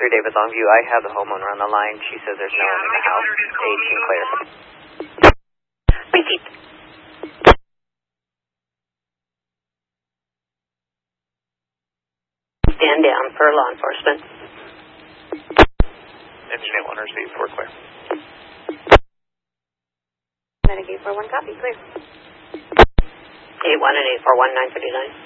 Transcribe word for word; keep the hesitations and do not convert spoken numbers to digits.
three David Longview. I have the homeowner on the line. She says there's no one in the house. eighteen clear. Repeat. Stand down for law enforcement. Engineer one, receive four clear. Medicaid four one, copy, clear. eight one and eight four one, nine thirty-nine.